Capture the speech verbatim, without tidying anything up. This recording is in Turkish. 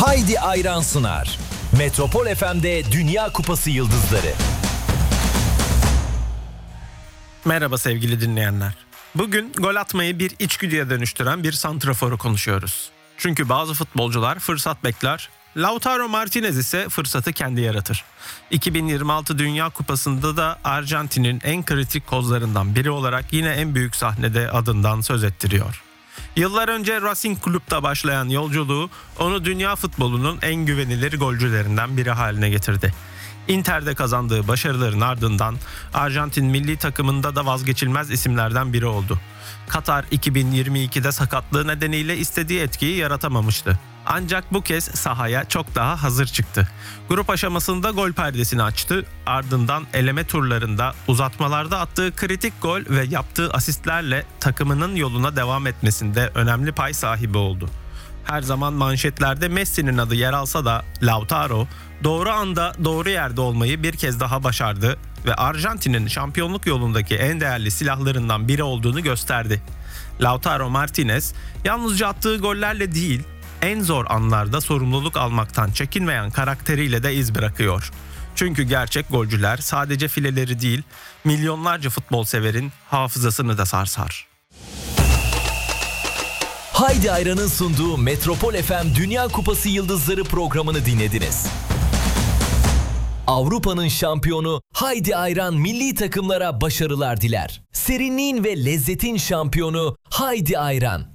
Haydi Ayran sunar. Metropol F M'de Dünya Kupası Yıldızları. Merhaba sevgili dinleyenler. Bugün gol atmayı bir içgüdüye dönüştüren bir santraforu konuşuyoruz. Çünkü bazı futbolcular fırsat bekler, Lautaro Martinez ise fırsatı kendi yaratır. iki bin yirmi altı Dünya Kupası'nda da Arjantin'in en kritik kozlarından biri olarak yine en büyük sahnede adından söz ettiriyor. Yıllar önce Racing Club'da başlayan yolculuğu onu dünya futbolunun en güvenilir golcülerinden biri haline getirdi. Inter'de kazandığı başarıların ardından Arjantin milli takımında da vazgeçilmez isimlerden biri oldu. Katar iki bin yirmi ikide sakatlığı nedeniyle istediği etkiyi yaratamamıştı. Ancak bu kez sahaya çok daha hazır çıktı. Grup aşamasında gol perdesini açtı, ardından eleme turlarında uzatmalarda attığı kritik gol ve yaptığı asistlerle takımının yoluna devam etmesinde önemli pay sahibi oldu. Her zaman manşetlerde Messi'nin adı yer alsa da Lautaro doğru anda doğru yerde olmayı bir kez daha başardı ve Arjantin'in şampiyonluk yolundaki en değerli silahlarından biri olduğunu gösterdi. Lautaro Martinez yalnızca attığı gollerle değil, en zor anlarda sorumluluk almaktan çekinmeyen karakteriyle de iz bırakıyor. Çünkü gerçek golcüler sadece fileleri değil, milyonlarca futbol severin hafızasını da sarsar. Haydi Ayran'ın sunduğu Metropol F M Dünya Kupası Yıldızları programını dinlediniz. Avrupa'nın şampiyonu Haydi Ayran milli takımlara başarılar diler. Serinliğin ve lezzetin şampiyonu Haydi Ayran.